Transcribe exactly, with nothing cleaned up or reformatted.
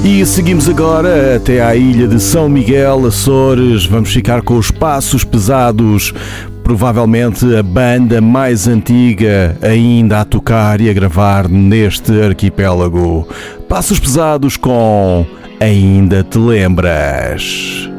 E seguimos agora até à ilha de São Miguel, Açores. Vamos ficar com os Passos Pesados, provavelmente a banda mais antiga ainda a tocar e a gravar neste arquipélago. Passos Pesados com Ainda Te Lembras.